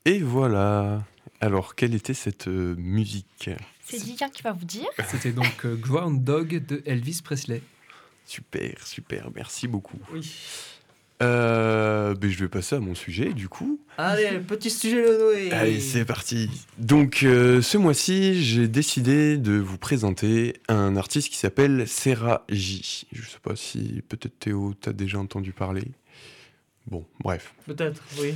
Et voilà. Alors, quelle était cette musique? C'est Julien qui va vous dire. C'était donc Ground Dog de Elvis Presley. Super, super, merci beaucoup. Oui. Je vais passer à mon sujet, du coup. Allez, petit sujet le Noé. Allez, c'est parti. Donc, ce mois-ci, j'ai décidé de vous présenter un artiste qui s'appelle Serra J. Je sais pas si, peut-être Théo, t'as déjà entendu parler. Bon, bref. Peut-être, oui.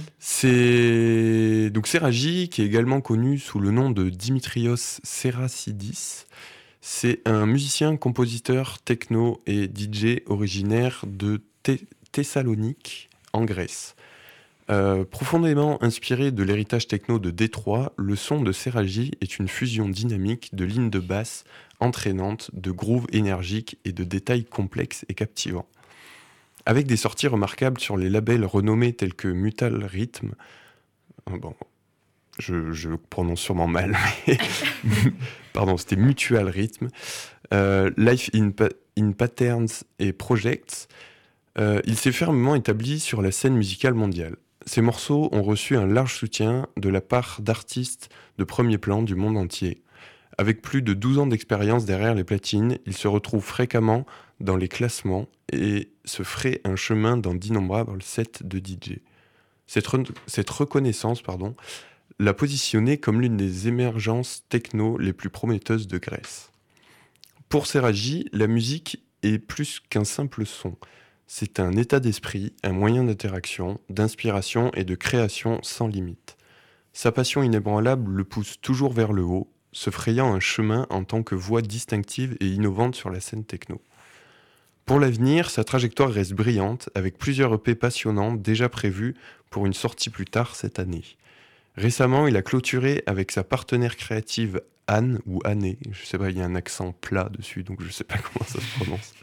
C'est donc Serra J, qui est également connu sous le nom de Dimitrios Serrasidis. C'est un musicien, compositeur, techno et DJ originaire de Thessalonique, en Grèce. Profondément inspiré de l'héritage techno de Détroit, le son de Serra J est une fusion dynamique de lignes de basse entraînantes, de grooves énergiques et de détails complexes et captivants. Avec des sorties remarquables sur les labels renommés tels que Mutal Rhythm, bon, je prononce sûrement mal, mais pardon, c'était Mutual Rhythm, Life in Patterns et Projects, il s'est fermement établi sur la scène musicale mondiale. Ses morceaux ont reçu un large soutien de la part d'artistes de premier plan du monde entier. Avec plus de 12 ans d'expérience derrière les platines, il se retrouve fréquemment dans les classements et se ferait un chemin dans d'innombrables sets de DJ. Cette reconnaissance l'a positionné comme l'une des émergences techno les plus prometteuses de Grèce. Pour Serra J, la musique est plus qu'un simple son. C'est un état d'esprit, un moyen d'interaction, d'inspiration et de création sans limite. Sa passion inébranlable le pousse toujours vers le haut, se frayant un chemin en tant que voix distinctive et innovante sur la scène techno. Pour l'avenir, sa trajectoire reste brillante, avec plusieurs EP passionnants déjà prévus pour une sortie plus tard cette année. Récemment, il a clôturé avec sa partenaire créative Anne, ou Anne, je sais pas, il y a un accent plat dessus, donc je sais pas comment ça se prononce,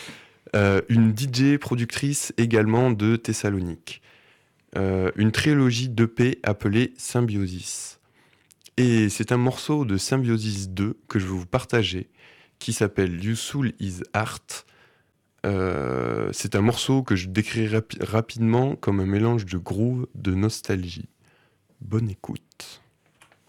une DJ productrice également de Thessalonique. Une trilogie d'EP appelée Symbiosis. Et c'est un morceau de Symbiosis 2 que je vais vous partager, qui s'appelle You Soul Is Art. C'est un morceau que je décrirai rapidement comme un mélange de groove, de nostalgie. Bonne écoute.